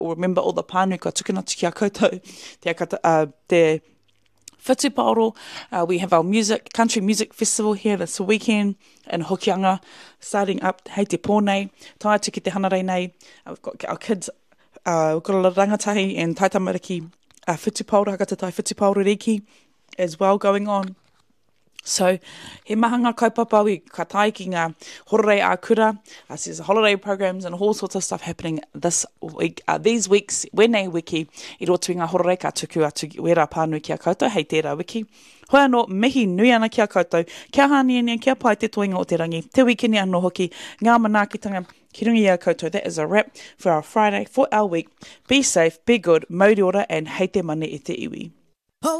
remember all the pānui kua tukuna ki a koutou, te Whatupaoro. We have our country music festival here this weekend in Hokianga, starting up hei te pōnei, taia tuki te hanarei nei. We've got our kids, we've got a lot of rangatahi and taitamariki Whatupaoro, hakata Whatupaoro riki as well going on. So, he mahanga kaupapa, we ka tae ki ngā hororei ākura. There's holiday programs and all sorts of stuff happening this week, these weeks, wēnei wiki, I roto i ngā hororei ka tuku atu wera pānui ki a koutou, hei tērā wiki. Hoi anō, mihi nui ana ki a koutou, kia hāniania, kia pai te toinga o te rangi, te wikini anō hoki, ngā manaakitanga, ki rungi a koutou. That is a wrap for our Friday, for our week. Be safe, be good, mauri ora, and hei te mane i te iwi.